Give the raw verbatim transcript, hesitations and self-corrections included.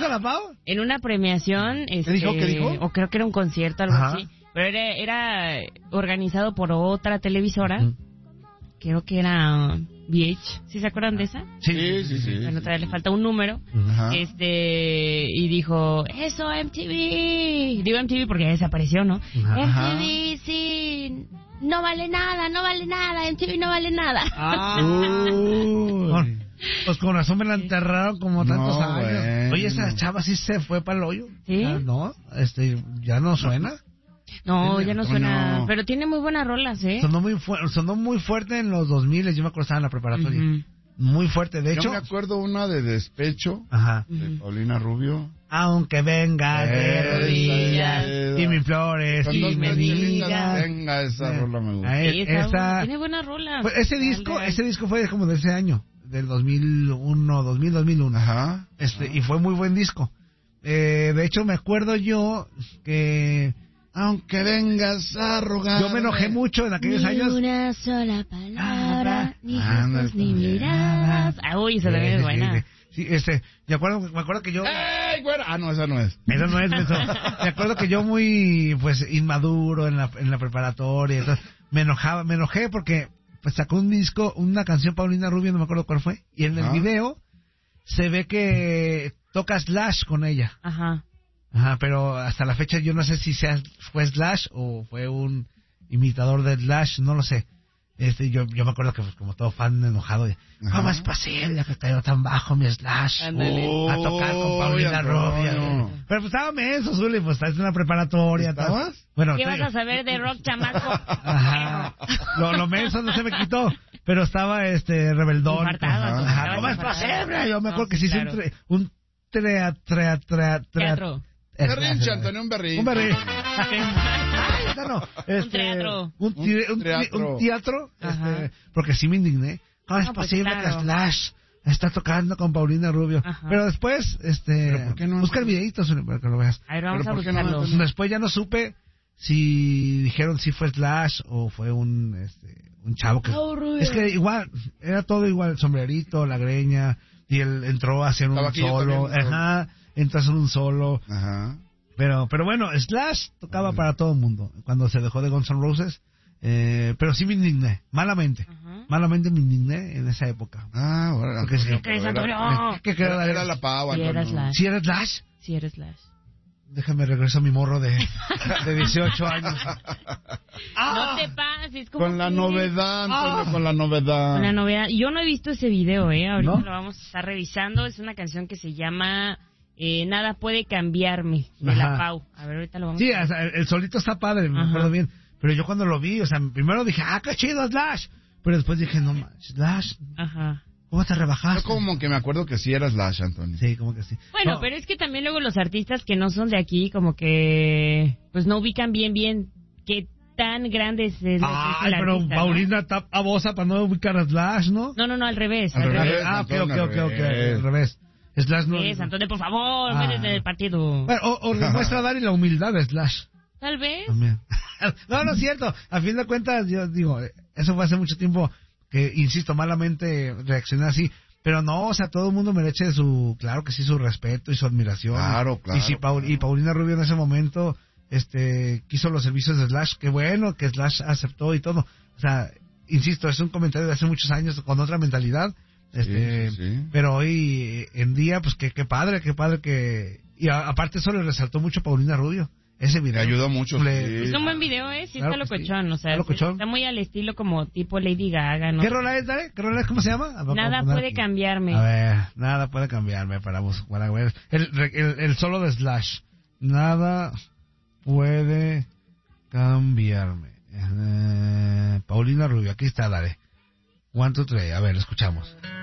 dijo la Pau? En una premiación, este, ¿Qué dijo? ¿Qué dijo? O creo que era un concierto, algo Ajá. así. Pero era, era organizado por otra televisora. Uh-huh. Creo que era V H. ¿Sí se acuerdan de esa? Sí, sí, sí. Bueno, sí, todavía sí. le falta un número. Ajá. Este, y dijo, eso M T V. Digo M T V porque ya desapareció, ¿no? Ajá. M T V, sí. No vale nada, no vale nada. M T V no vale nada. Ah. uh, pues con razón me la enterraron como tantos no, años. Bueno. Oye, esa chava sí se fue para el hoyo. ¿Sí? Ah, no, este, ya no suena. No, ya no suena, no. Pero tiene muy buenas rolas, ¿eh? Sonó muy, fu- sonó muy fuerte en los dos mil, yo me acuerdo estaba en la preparatoria. Uh-huh. Muy fuerte, de yo hecho. Yo me acuerdo una de Despecho, Ajá. de uh-huh. Paulina Rubio. Aunque venga de rodillas y me implores y me digas. Venga, esa eh, rola me gusta. Sí, esa, esa, tiene buenas rolas. Pues ese disco, ese disco fue como de ese año, del dos mil uno, dos mil, dos mil uno. Ajá. Este, ajá. Y fue muy buen disco. Eh, de hecho, me acuerdo yo que... Aunque vengas a rogar. Yo me enojé mucho en aquellos ni años. Ni una sola palabra, ni gestos, ni miradas. Ah, uy, esa también es buena. Sí, este, me acuerdo, me acuerdo que yo... ¡Ey, güera! Ah, no, esa no es. Esa no es, eso. Me acuerdo que yo muy, pues, inmaduro en la, en la preparatoria, entonces, me enojaba, me enojé porque, pues, sacó un disco, una canción Paulina Rubio, no me acuerdo cuál fue, y en el ¿Ah? video se ve que toca Slash con ella. Ajá. Ajá, pero hasta la fecha yo no sé si sea, fue Slash o fue un imitador de Slash, no lo sé. Este, yo, yo me acuerdo que pues, como todo fan enojado, ¿cómo es posible que cayó tan bajo mi Slash? Oh, a tocar con Paulina Rubio. Pero pues estaba menso, Zuli, pues estás en una preparatoria. ¿Estabas? Bueno, ¿qué te... vas a saber de rock, chamaco? Ajá. Lo, lo menso no se me quitó, pero estaba este rebeldón. Infartado, Ajá. Ajá. ¿Cómo es posible? Yo me acuerdo no, que sí, sí claro. hice un, tre, tre, tre, tre, teatro. Un berrinche, Antonio, un berrinche. Un berrinche. Ay, no, no. Este, un teatro. Un, ti- un, teatro. Un teatro este, porque sí me indigné. ¿Cómo no, es posible pues claro. que Slash está tocando con Paulina Rubio? Ajá. Pero después, este, ¿por qué no? Busca el videíto para que lo veas. A ver, vamos a buscarlo. No? Después ya no supe si dijeron si fue Slash o fue un, este, un chavo que... Oh, es que igual, era todo igual, sombrerito, la greña, y él entró a hacer un solo. Ajá. Entras en un solo. Ajá. Pero pero bueno, Slash tocaba uh-huh. para todo el mundo cuando se dejó de Guns N' Roses. Eh, pero sí me indigné, malamente. Uh-huh. Malamente me indigné en esa época. Ah, bueno. Porque sí, ¿qué es, Antonio? ¿Qué, qué era, era la pava, ¿Sí era Slash? ¿Sí era Slash? Sí era Slash. Déjame regreso a mi morro de, de dieciocho años. Ah, no te pases. ¿Cómo con la que? novedad, Antonio, ah, con la novedad. Con la novedad. Yo no he visto ese video, ¿eh? Ahorita ¿no? Lo vamos a estar revisando. Es una canción que se llama... Eh, Nada puede cambiarme, de Ajá. la Pau. A ver, ahorita lo vamos sí, a ver. Sí, o sea, el solito está padre, me Ajá. acuerdo bien. Pero yo cuando lo vi, o sea, primero dije, ah, qué chido Slash. Pero después dije, no más, Slash. Ajá. ¿Cómo te rebajaste? Yo como que me acuerdo que sí era Slash, Antonio. Sí, como que sí. Bueno, no. pero es que también luego los artistas que no son de aquí, como que, pues no ubican bien, bien qué tan grande es el, ah, es el pero artista, Paulina ¿no? tapa bosa para no ubicar a Slash, ¿no? No, no, no, al revés. Al, al revés. revés. Ah, ok, ok, ok, ok, revés. al revés. Slash no... Es, Antonio, por favor, ah. métete en el partido. Bueno, o, o demuestra dar y la humildad de Slash. Tal vez. También. No, no es cierto. A fin de cuentas, yo digo, eso fue hace mucho tiempo que, insisto, malamente reaccioné así. Pero no, o sea, todo el mundo merece su, claro que sí, su respeto y su admiración. Claro, claro. Y si Paul, claro. y Paulina Rubio en ese momento, este, quiso los servicios de Slash, qué bueno que Slash aceptó y todo. O sea, insisto, es un comentario de hace muchos años con otra mentalidad. Este, sí, sí, sí. Pero hoy en día, pues qué, qué padre, qué padre que... Y a, aparte eso le resaltó mucho a Paulina Rubio. Ese video. Le ayudó mucho. Le, sí. Es un buen video, ¿eh? Sí, claro está locochón. Sí. O sea, locochón. Está muy al estilo como tipo Lady Gaga, ¿no? ¿Qué rola es, Dale? ¿Qué rola es? ¿Cómo se llama? Nada puede aquí. cambiarme. A ver, nada puede cambiarme para, para ver. El, el, el solo de Slash. Nada puede cambiarme. Eh, Paulina Rubio, aquí está, dale. One, two, three. A ver, escuchamos.